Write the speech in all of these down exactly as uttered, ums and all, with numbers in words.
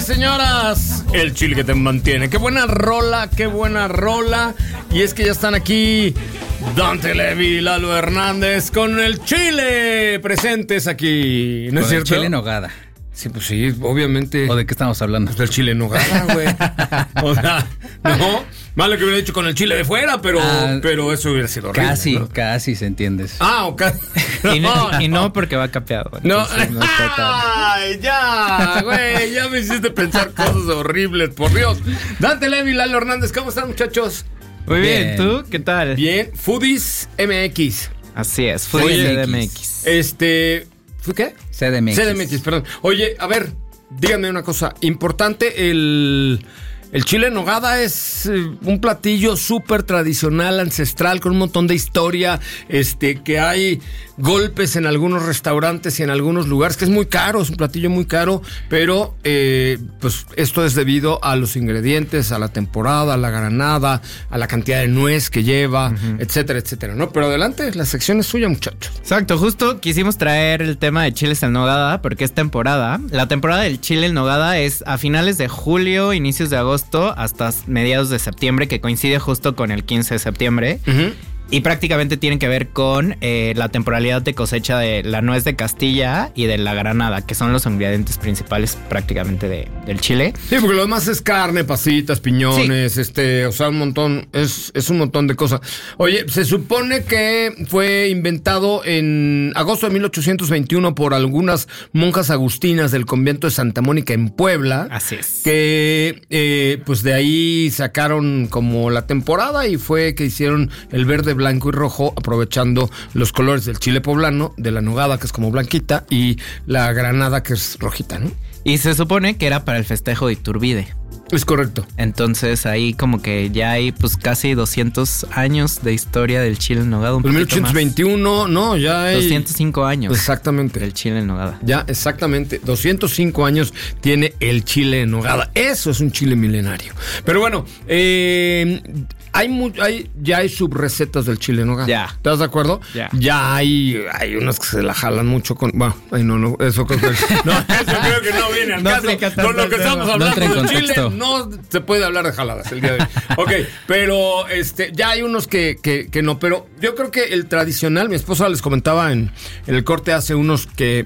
señoras, el chile que te mantiene. Qué buena rola, qué buena rola. Y es que ya están aquí Dante Levi y Lalo Hernández con el chile presentes aquí. ¿No es cierto? El chile en nogada. Sí, pues sí, obviamente. ¿O de qué estamos hablando? Pues del chile en nogada, güey. O sea, no, malo que hubiera dicho con el chile de fuera, pero, ah, pero eso hubiera sido horrible. Casi, ¿no? casi se entiende eso. Ah, ok. Y no, no. y no porque va capeado. No, no ay, ya, güey, ya me hiciste pensar cosas horribles, por Dios. Dante Levi, Lalo Hernández, ¿cómo están, muchachos? Muy bien, bien. ¿Tú qué tal? Bien, Foodies M X. Así es, Foodies M X. Este... ¿Fue qué? C D M X. C D M X, perdón. Oye, a ver, díganme una cosa importante. El, el chile en nogada es un platillo súper tradicional, ancestral, con un montón de historia, este, que hay golpes en algunos restaurantes y en algunos lugares, que es muy caro, es un platillo muy caro, pero eh, pues esto es debido a los ingredientes, a la temporada, a la granada, a la cantidad de nuez que lleva, uh-huh. etcétera, etcétera, ¿no? Pero adelante, la sección es suya, muchachos. Exacto, justo quisimos traer el tema de chiles en nogada porque es temporada. La temporada del chile en nogada es a finales de julio, inicios de agosto, hasta mediados de septiembre, que coincide justo con el quince de septiembre. Uh-huh. Y prácticamente tienen que ver con eh, la temporalidad de cosecha de la nuez de Castilla y de la granada, que son los ingredientes principales prácticamente de, del chile. Sí, porque lo demás es carne, pasitas, piñones, sí. este, o sea, un montón, es, es un montón de cosas. Oye, se supone que fue inventado en agosto de mil ochocientos veintiuno por algunas monjas agustinas del convento de Santa Mónica en Puebla. Así es. Que, eh, pues de ahí sacaron como la temporada y fue que hicieron el verde, blanco y rojo, aprovechando los colores del chile poblano, de la nogada, que es como blanquita, y la granada, que es rojita, ¿no? Y se supone que era para el festejo de Iturbide. Es correcto. Entonces ahí como que ya hay pues casi doscientos años de historia del chile en nogada. Un mil ochocientos veintiuno, más. No, ya hay... doscientos cinco años. Exactamente. Del chile en nogada. Ya, exactamente. doscientos cinco años tiene el chile en nogada. Eso es un chile milenario. Pero bueno, eh... Hay, mu- hay ya hay subrecetas del chile en nogada. Ya. ¿Estás de acuerdo? Ya. Ya hay, hay unas que se la jalan mucho con... Bueno, ay, no, no, eso creo que... No, eso creo que no viene al no caso. Con lo que estamos hablando no del chile, no se puede hablar de jaladas el día de hoy. Ok, pero este, ya hay unos que, que, que no, pero yo creo que el tradicional, mi esposa les comentaba en, en el corte hace unos que...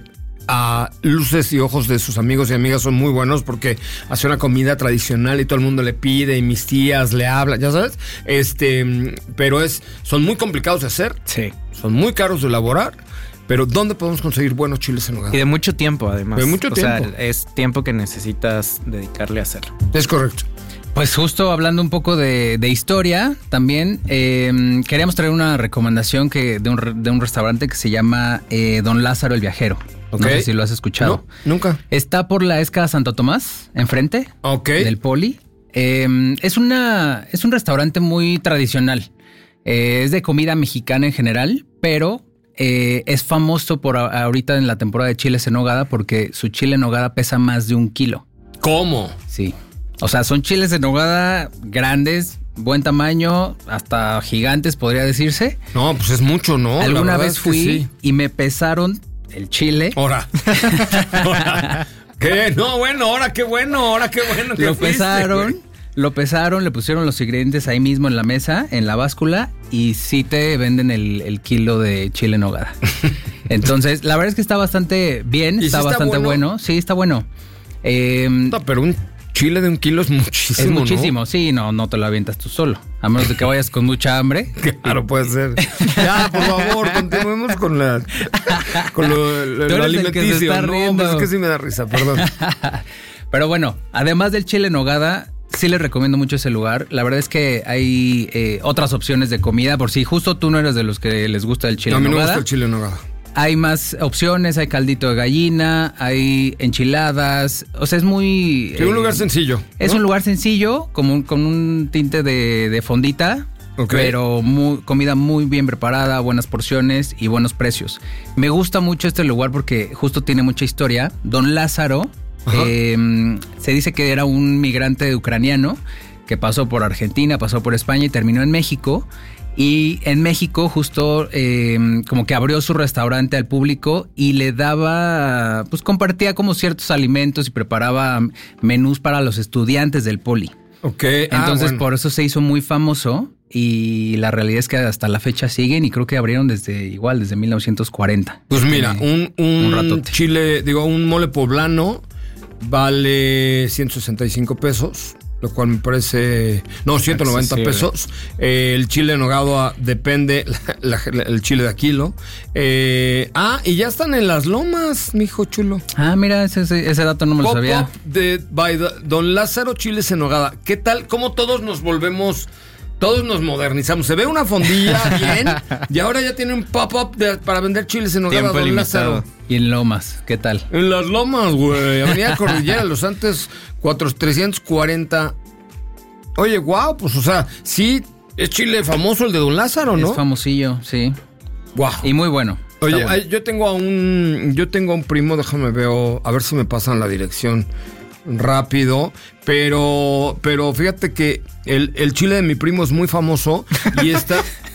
a luces y ojos de sus amigos y amigas son muy buenos porque hace una comida tradicional y todo el mundo le pide y mis tías le hablan, ya sabes, este, pero es, son muy complicados de hacer, sí, son muy caros de elaborar, pero ¿dónde podemos conseguir buenos chiles en nogada? Y de mucho tiempo, además. De mucho o tiempo. sea, es tiempo que necesitas dedicarle a hacerlo. Es correcto. Pues justo hablando un poco de, de historia, también eh, queríamos traer una recomendación que de un, de un restaurante que se llama eh, Don Lázaro el Viajero. Okay. No sé si lo has escuchado. No, nunca. Está por la Esca Santo Tomás, enfrente okay. del Poli. Eh, es, una, es un restaurante muy tradicional. Eh, es de comida mexicana en general, pero eh, es famoso por a, ahorita en la temporada de chiles en nogada porque su chile en nogada pesa más de un kilo. ¿Cómo? Sí. O sea, son chiles en nogada grandes, buen tamaño, hasta gigantes podría decirse. No, pues es mucho, ¿no? Alguna vez fui sí. y me pesaron el chile. Ahora. ¿Qué? No, bueno, ahora qué bueno, ahora qué bueno que Lo fuiste, pesaron, güey. lo pesaron, le pusieron los ingredientes ahí mismo en la mesa, en la báscula, y sí te venden el, el kilo de chile en nogada. Entonces, la verdad es que está bastante bien, está, sí está bastante bueno? bueno. Sí, está bueno. Eh, no, pero un chile de un kilo es muchísimo, Es muchísimo, ¿no? Sí, no, no te lo avientas tú solo. A menos de que vayas con mucha hambre. Claro, puede ser. Ya, por favor, continuemos con la con lo, lo, lo alimenticio. No, pues es que sí me da risa, perdón. Pero bueno, además del chile en nogada, sí les recomiendo mucho ese lugar. La verdad es que hay eh, otras opciones de comida. Por si justo tú no eres de los que les gusta el chile en nogada. A mí no me gusta el chile en nogada. Hay más opciones, hay caldito de gallina, hay enchiladas, o sea, es muy... Sí, un lugar eh, sencillo. Es ¿no? un lugar sencillo, como un, con un tinte de, de fondita, okay. Pero muy, comida muy bien preparada, buenas porciones y buenos precios. Me gusta mucho este lugar porque justo tiene mucha historia. Don Lázaro, eh, se dice que era un migrante ucraniano que pasó por Argentina, pasó por España y terminó en México. Y en México justo eh, como que abrió su restaurante al público y le daba, pues compartía como ciertos alimentos y preparaba menús para los estudiantes del poli. Ok. Entonces ah, bueno. por eso se hizo muy famoso y la realidad es que hasta la fecha siguen y creo que abrieron desde igual, desde mil novecientos cuarenta. Pues mira, un, un, un ratote. chile, digo, un mole poblano vale ciento sesenta y cinco pesos. Lo cual me parece... No, ciento noventa pesos. Eh, el chile en nogada depende... La, la, el chile de a kilo. Eh, ah, y ya están en las lomas, mijo chulo. Ah, mira, ese, ese dato no me lo Pop sabía. Up de by the, Don Lázaro Chiles en nogada. ¿Qué tal? ¿Cómo todos nos volvemos... Todos nos modernizamos. Se ve una fondilla bien y ahora ya tiene un pop-up para vender chiles en nogada, Don Lázaro. Y en Lomas, ¿qué tal? En las lomas, güey. Avenida Cordillera, Los Andes, trescientos cuarenta. Oye, wow, pues, o sea, sí, es chile famoso el de Don Lázaro, ¿no? Es famosillo, sí. Wow. Y muy bueno. Oye, bueno. Ay, yo tengo a un, yo tengo a un primo, déjame veo, a ver si me pasan la dirección rápido, pero, pero fíjate que el, el chile de mi primo es muy famoso y está...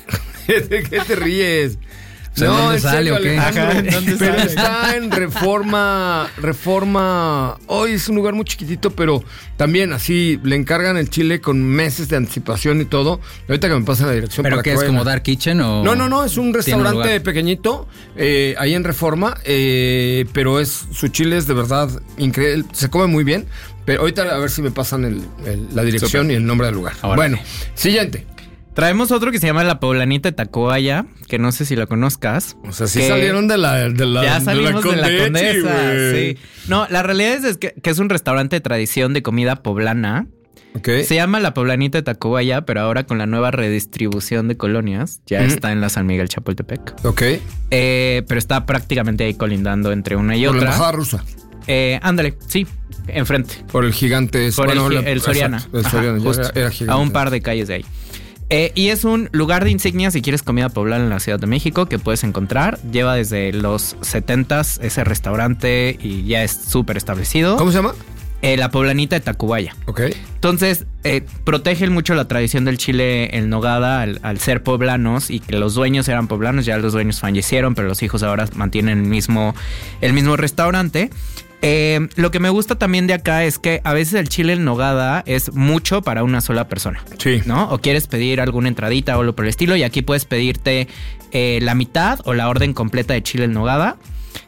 ¿De qué te ríes? O sea, no, ¿dónde en sale serio, o qué? Alejandro, ¿Dónde pero sale? está en Reforma, Reforma, hoy es un lugar muy chiquitito, pero también así le encargan el chile con meses de anticipación y todo. Ahorita que me pasen la dirección. ¿Pero para qué que es vayan. como Dark Kitchen o...? No, no, no, es un restaurante lugar? pequeñito, eh, ahí en Reforma, eh, pero es su chile es de verdad increíble, se come muy bien, pero ahorita a ver si me pasan el, el, la dirección Super. y el nombre del lugar. Ahora. Bueno, siguiente. Traemos otro que se llama La Poblanita de Tacubaya, que no sé si lo conozcas. O sea, sí que salieron de la, de la, Ya salimos de la, Condechi, Condesa, güey. sí. No, la realidad es, es que, que es un restaurante de tradición de comida poblana. Ok. Se llama La Poblanita de Tacubaya, pero ahora con la nueva redistribución de colonias, ya Ujú. está en la San Miguel Chapultepec. Ok. Eh, pero está prácticamente ahí colindando entre una y Por la otra. embajada rusa. Eh, ándale, sí, enfrente. Por el gigante. Por bueno, el, la- el Soriana. exacto, el Ajá, Soriana, ya justo. era, era gigante. A un par de calles de ahí. Eh, y es un lugar de insignia si quieres comida poblana en la Ciudad de México que puedes encontrar. Lleva desde los setentas ese restaurante y ya es súper establecido. ¿Cómo se llama? Eh, la Poblanita de Tacubaya. Ok. Entonces, eh, protegen mucho la tradición del chile en nogada al, al ser poblanos y que los dueños eran poblanos. Ya los dueños fallecieron, pero los hijos ahora mantienen el mismo, el mismo restaurante. Eh, lo que me gusta también de acá es que a veces el chile en nogada es mucho para una sola persona. Sí. ¿No? O quieres pedir alguna entradita o lo por el estilo y aquí puedes pedirte eh, la mitad o la orden completa de chile en nogada.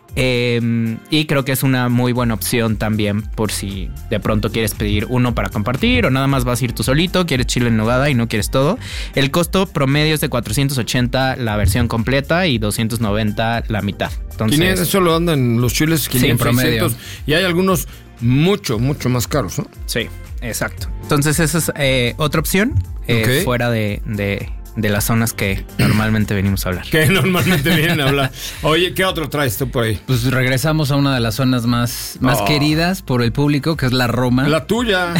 Eh, y creo que es una muy buena opción también por si de pronto quieres pedir uno para compartir o nada más vas a ir tú solito, quieres chile en nogada y no quieres todo. El costo promedio es de cuatrocientos ochenta la versión completa y doscientos noventa la mitad. Entonces, quinientos, eso lo andan los chiles quinientos, en promedio. seiscientos, y hay algunos mucho, mucho más caros, ¿no? sí, exacto. Entonces esa es eh, otra opción eh, Ok. fuera de, de, de las zonas que normalmente venimos a hablar. Que normalmente vienen a hablar. Oye, ¿qué otro traes tú por ahí? Pues regresamos a una de las zonas más, más Oh. queridas por el público, que es la Roma. La tuya.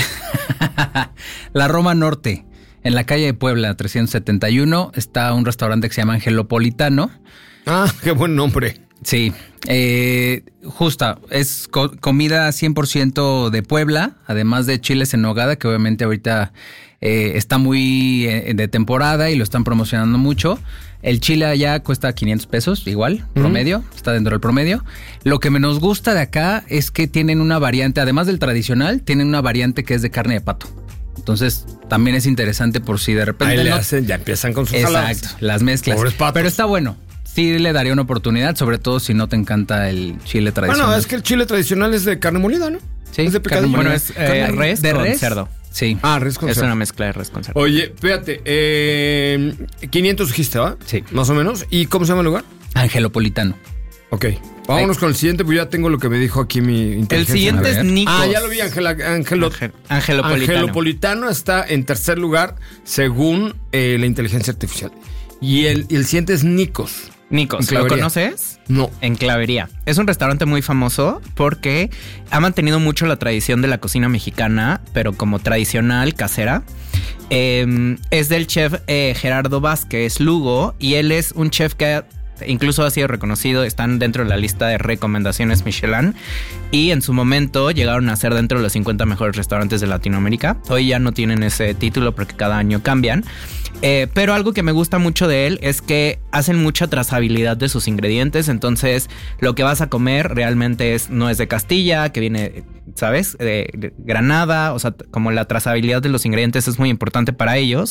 La Roma Norte. En la calle de Puebla, trescientos setenta y uno, está un restaurante que se llama Angelopolitano. Ah, qué buen nombre. Sí, eh, justa, es co- comida cien por ciento de Puebla, además de chiles en nogada, que obviamente ahorita eh, está muy eh, de temporada y lo están promocionando mucho. El chile allá cuesta quinientos pesos, igual, promedio, está dentro del promedio. Lo que me nos gusta de acá es que tienen una variante, además del tradicional, tienen una variante que es de carne de pato. Entonces, también es interesante por si de repente... Ahí le no- hacen, ya empiezan con sus saladas. Exacto, las mezclas. Pobres patos. Pero está bueno. Sí le daría una oportunidad, sobre todo si no te encanta el chile tradicional. Bueno, es que el chile tradicional es de carne molida, ¿no? Sí, es de carne picadillo. Bueno, molida. es eh, Carne res de con res. cerdo. Sí. Ah, res con Es cerdo. una mezcla de res con cerdo. Oye, fíjate, eh, quinientos dijiste, ¿va? Sí. Más o menos. ¿Y cómo se llama el lugar? Angelopolitano. Ok. Vámonos con el siguiente, pues ya tengo lo que me dijo aquí mi inteligencia. El siguiente A es ver. Nikos. Ah, ya lo vi, Angela, Angelo, Ángel- Angelopolitano. Angelopolitano está en tercer lugar según eh, la inteligencia artificial. Y el, y el siguiente es Nikos. Nikos, En ¿lo Clavería. conoces? No. En Clavería. Es un restaurante muy famoso porque ha mantenido mucho la tradición de la cocina mexicana, pero como tradicional, casera. Eh, es del chef eh, Gerardo Vázquez Lugo y él es un chef que ha- incluso ha sido reconocido, están dentro de la lista de recomendaciones Michelin. y en su momento llegaron a ser dentro de los cincuenta mejores restaurantes de Latinoamérica. Hoy ya no tienen ese título porque cada año cambian. Eh, pero algo que me gusta mucho de él es que hacen mucha trazabilidad de sus ingredientes. Entonces lo que vas a comer realmente es, no es de Castilla, que viene, ¿sabes? De, de Granada. O sea, como la trazabilidad de los ingredientes es muy importante para ellos.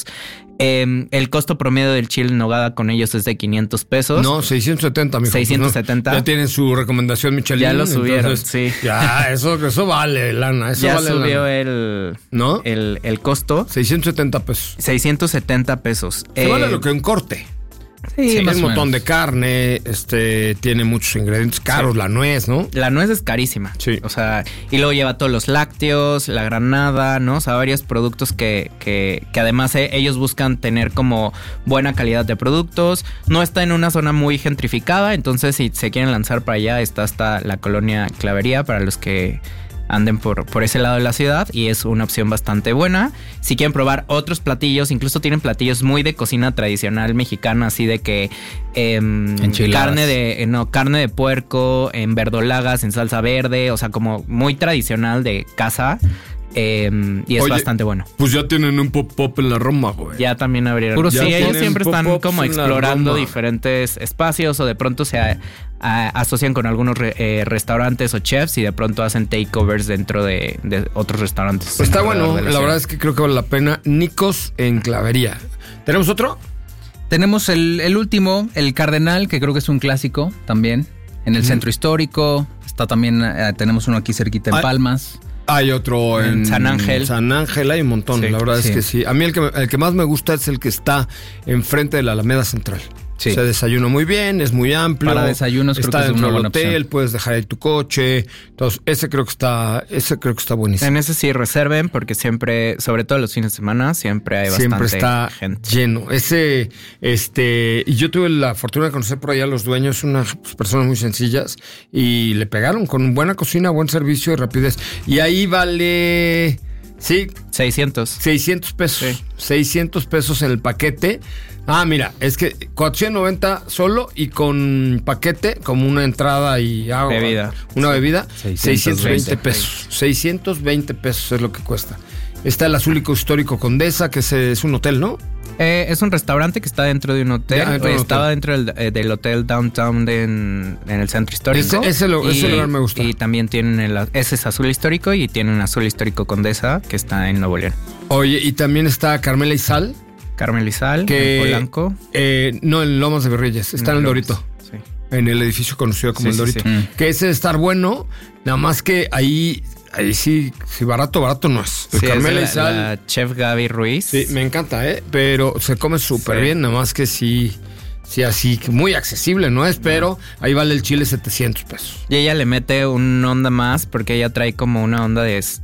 Eh, el costo promedio del chile en nogada con ellos es de quinientos pesos. No, seiscientos setenta, mijo. seiscientos setenta. ¿No? Ya tienen su recomendación Michelin. Ya lo subieron, entonces, sí. Ya, eso, eso vale lana. Eso ya vale subió lana. el, ¿No? el, el costo. seiscientos setenta pesos. seiscientos setenta pesos. Se Eh, vale lo que un corte. Sí, Tiene más un o montón menos. de carne, este, tiene muchos ingredientes caros, Sí. la nuez, ¿no? La nuez es carísima. Sí. O sea, y luego lleva todos los lácteos, la granada, ¿no? O sea, varios productos que, que, que además eh, ellos buscan tener como buena calidad de productos. No está en una zona muy gentrificada, entonces si se quieren lanzar para allá, está hasta la colonia Clavería para los que anden por, por ese lado de la ciudad, y es una opción bastante buena. Si quieren probar otros platillos, incluso tienen platillos muy de cocina tradicional mexicana, así de que eh, carne de eh, no carne de puerco en verdolagas en salsa verde, o sea, como muy tradicional de casa. Eh, y es Oye, bastante bueno. Pues ya tienen un pop-up en la Roma, güey. Ya también abrieron. Puro Sí, sí, ellos tienen siempre están pop-ups como en la explorando Roma. diferentes espacios, o de pronto se a- a- asocian con algunos re- eh, restaurantes o chefs y de pronto hacen takeovers dentro de, de otros restaurantes. Pues está alrededor bueno, de la, ciudad. verdad es que creo que vale la pena. Nicos en Clavería. ¿Tenemos otro? Tenemos el, el último, el Cardenal, que creo que es un clásico también. En el Ujú. centro histórico. Está también, eh, tenemos uno aquí cerquita en Ay. Palmas. Hay otro en, En San Ángel. San Ángel hay un montón, Sí, la verdad sí. es que sí. A mí el que, me- el que más me gusta es el que está enfrente de la Alameda Central. Sí. Se desayuna muy bien, es muy amplio. Para desayunos creo está que es dentro una del buena hotel, opción. puedes dejar ahí tu coche. Entonces, ese creo que está, ese creo que está buenísimo. En ese sí reserven, porque siempre, sobre todo los fines de semana, siempre hay Siempre bastante está gente. lleno. Ese, este, y yo tuve la fortuna de conocer por allá a los dueños, unas personas muy sencillas, y le pegaron con buena cocina, buen servicio y rapidez. Y ahí vale, sí, seiscientos. seiscientos pesos. Sí. seiscientos pesos en el paquete. Ah, mira, es que cuatrocientos noventa solo y con paquete, como una entrada y agua. Bebida. Una bebida, seiscientos seiscientos veinte veinte. pesos. seiscientos veinte pesos es lo que cuesta. Está el Azúlico Histórico Condesa, que es, es un hotel, ¿no? Eh, es un restaurante que está dentro de un hotel. Ya, dentro de un Estaba hotel. dentro del, eh, del hotel Downtown de en, en el centro histórico. Ese- ese lo- ese lugar me gusta. Y también tienen el, ese es Azul Histórico, y tienen Azul Histórico Condesa, que está en Nuevo León. Oye, y también está Carmela y Sal, Carmel y Sal, que... en Polanco. eh, no, en Lomas de Berrillas, está en el Dorito. Sí. En el edificio conocido como Sí, el sí, Dorito. sí. Que ese de estar bueno, nada más que ahí, ahí sí, sí, barato, barato no es. El Sí, es Carmela de y la, Sal, la chef Gaby Ruiz. sí, me encanta, ¿eh? Pero se come súper Sí. bien, nada más que sí, sí, así, que muy accesible, ¿no es? Pero ahí vale el chile setecientos pesos. Y ella le mete un onda más, porque ella trae como una onda de s-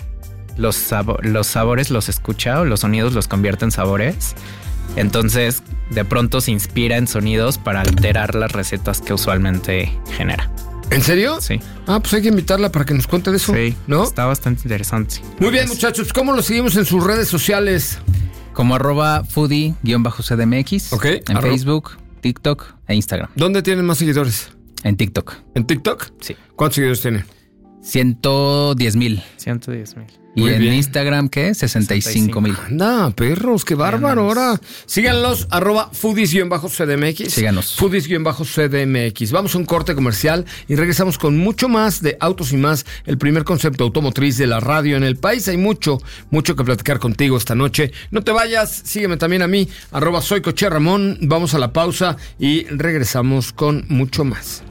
los, sabo- los sabores los escucha, o los sonidos los convierte en sabores. Entonces, de pronto se inspira en sonidos para alterar las recetas que usualmente genera. ¿En serio? Sí. Ah, pues hay que invitarla para que nos cuente de eso, Sí, ¿no? está bastante interesante. Muy bien, muchachos, ¿cómo lo seguimos en sus redes sociales? Como arroba foodie-C D M X. Ok, En arro- Facebook, TikTok e Instagram. ¿Dónde tienen más seguidores? En TikTok. ¿En TikTok? Sí. ¿Cuántos seguidores tienen? ciento diez mil. ciento diez mil. Y Muy en bien. Instagram, ¿qué? sesenta y cinco mil. Anda, perros, qué bárbaro. andamos. Ahora síganlos, arroba foodies-C D M X. Síganos. Foodies-C D M X. Vamos a un corte comercial y regresamos con mucho más de Autos y Más, el primer concepto automotriz de la radio en el país. Hay mucho, mucho que platicar contigo esta noche. No te vayas, sígueme también a mí, arroba soy Coche Ramón. Vamos a la pausa y regresamos con mucho más.